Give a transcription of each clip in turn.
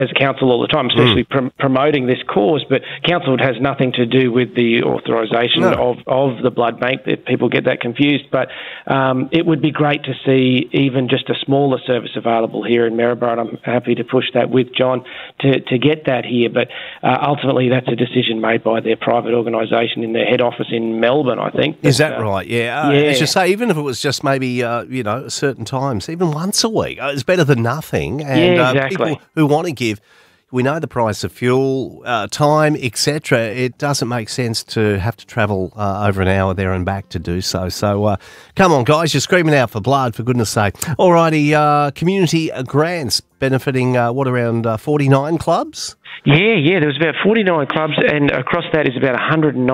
as a council all the time, especially promoting this cause, but council has nothing to do with the authorisation of the blood bank. People get that confused, but it would be great to see even just a smaller service available here in Maryborough, and I'm happy to push that with John to get that here, but ultimately that's a decision made by their private organisation in their head office in Melbourne, I think. Is that right? Yeah. As you say, even if it was just maybe, certain times, even once a week, it's better than nothing, and exactly. People who want to give, we know the price of fuel, time, etc. It doesn't make sense to have to travel over an hour there and back to do so. So come on, guys, you're screaming out for blood, for goodness sake. Alrighty, community grants benefiting, around 49 clubs? Yeah, there was about 49 clubs, and across that is about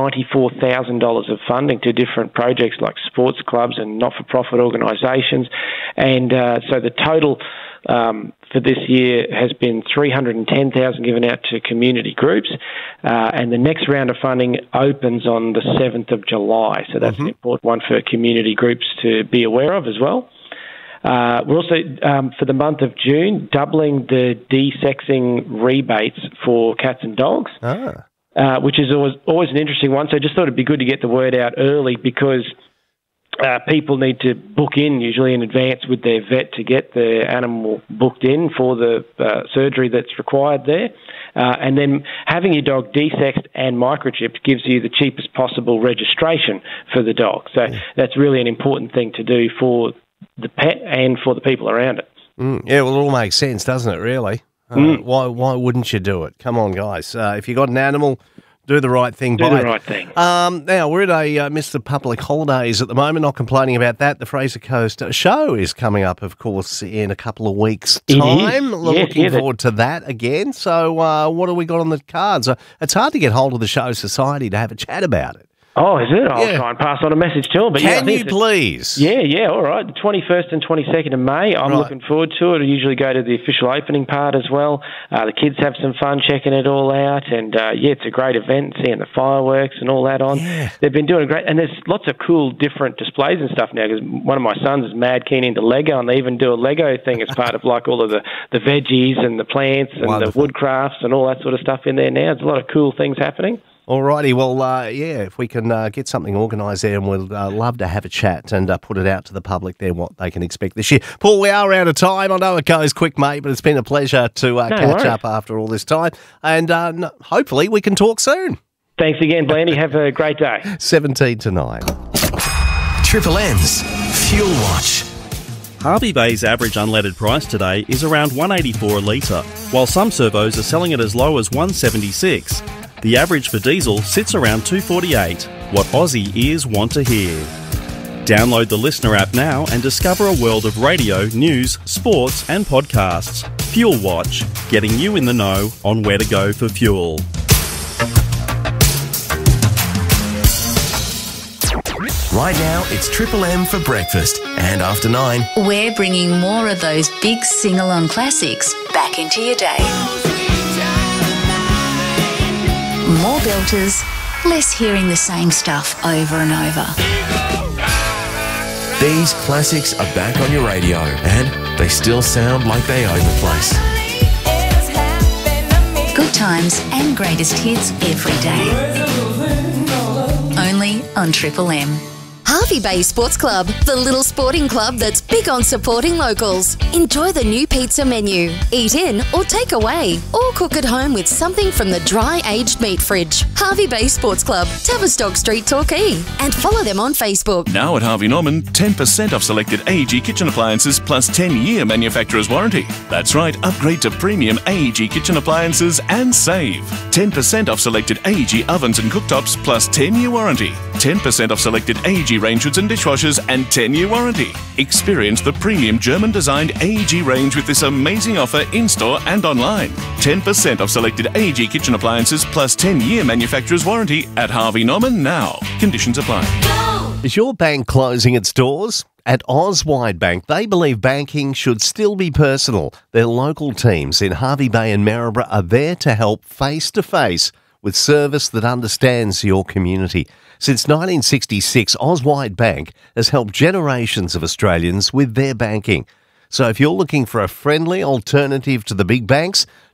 $194,000 of funding to different projects like sports clubs and not-for-profit organisations. And so the total for this year has been $310,000 given out to community groups, and the next round of funding opens on the 7th of July. So that's an important one for community groups to be aware of as well. We're also, for the month of June, doubling the de-sexing rebates for cats and dogs, which is always an interesting one. So I just thought it'd be good to get the word out early because people need to book in usually in advance with their vet to get the animal booked in for the surgery that's required there. And then having your dog desexed and microchipped gives you the cheapest possible registration for the dog. So that's really an important thing to do for the pet and for the people around it. Yeah, well, it all makes sense, doesn't it, really? Why wouldn't you do it? Come on, guys. If you got an animal, do the right thing. Do the right thing. Now, we're at a Mr. Public Holidays at the moment, not complaining about that. The Fraser Coast show is coming up, of course, in a couple of weeks' time. Looking forward to that again. So what have we got on the cards? It's hard to get hold of the Show Society to have a chat about it. Oh, is it? I'll try and pass on a message to them. But Can you please? Yeah, all right. The 21st and 22nd of May, I'm looking forward to it. I usually go to the official opening part as well. The kids have some fun checking it all out. And, it's a great event, seeing the fireworks and all that on. Yeah. They've been doing great. And there's lots of cool different displays and stuff now because one of my sons is mad keen into Lego, and they even do a Lego thing as part of like all of the veggies and the plants and the wood crafts and all that sort of stuff in there now. There's a lot of cool things happening. All righty, well, if we can get something organised there, and we'd love to have a chat and put it out to the public there what they can expect this year. Paul, we are out of time. I know it goes quick, mate, but it's been a pleasure to catch up after all this time, and hopefully we can talk soon. Thanks again, Blandy. Have a great day. 7-9. Triple M's Fuel Watch. Hervey Bay's average unleaded price today is around $1.84 a litre, while some servos are selling it as low as $1.76. The average for diesel sits around $2.48, what Aussie ears want to hear. Download the Listener app now and discover a world of radio, news, sports and podcasts. Fuel Watch, getting you in the know on where to go for fuel. Right now, it's Triple M for breakfast and after 9. We're bringing more of those big sing-along classics back into your day. More belters, less hearing the same stuff over and over. These classics are back on your radio and they still sound like they own the place. Good times and greatest hits every day. Only on Triple M. Hervey Bay Sports Club, the little sporting club that's big on supporting locals. Enjoy the new pizza menu. Eat in or take away, or cook at home with something from the dry aged meat fridge. Hervey Bay Sports Club, Tavistock Street, Torquay, and follow them on Facebook. Now at Harvey Norman, 10% off selected AEG kitchen appliances plus 10-year manufacturer's warranty. That's right, upgrade to premium AEG kitchen appliances and save. 10% off selected AEG ovens and cooktops plus 10-year warranty. 10% off selected AEG range hoods and dishwashers and 10-year warranty. Experience the premium German-designed AEG range with this amazing offer in-store and online. 10% off selected AEG kitchen appliances plus 10-year manufacturer's warranty at Harvey Norman now. Conditions apply. Is your bank closing its doors? At Auswide Bank, they believe banking should still be personal. Their local teams in Hervey Bay and Maryborough are there to help face-to-face with service that understands your community. Since 1966, Auswide Bank has helped generations of Australians with their banking. So if you're looking for a friendly alternative to the big banks,